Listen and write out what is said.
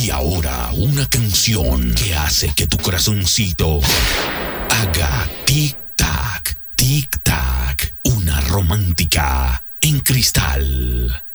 Y ahora una canción que hace que tu corazoncito haga tic-tac, tic-tac. Una romántica en cristal.